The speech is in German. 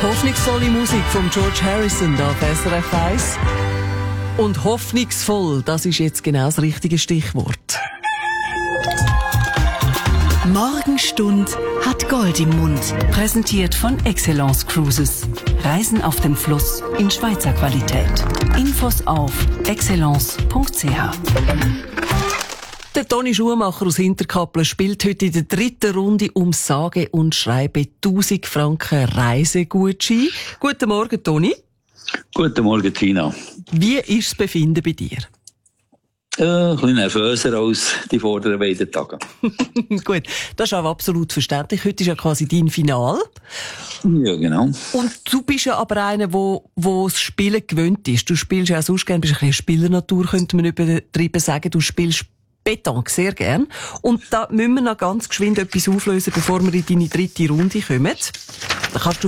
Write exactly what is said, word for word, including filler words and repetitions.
Hoffnungsvolle Musik von George Harrison da auf S R F eins. Und hoffnungsvoll, das ist jetzt genau das richtige Stichwort. Morgenstund hat Gold im Mund. Präsentiert von Excellence Cruises. Reisen auf dem Fluss in Schweizer Qualität. Infos auf excellence punkt c h. Der Toni Schumacher aus Hinterkappelen spielt heute in der dritten Runde um sage und schreibe tausend Franken Reisegutschein. Guten Morgen, Toni. Guten Morgen, Tina. Wie ist das Befinden bei dir? Äh, ein bisschen nervöser als die vorderen beiden Tage. Gut, das ist aber absolut verständlich. Heute ist ja quasi dein Final. Ja, genau. Und du bist ja aber einer, wo, wo das Spielen gewöhnt ist. Du spielst ja auch sonst gerne, bist ein bisschen Spielernatur, könnte man übertrieben sagen. Du spielst Pétanque sehr gern. Und da müssen wir noch ganz geschwind etwas auflösen, bevor wir in deine dritte Runde kommen. Da kannst du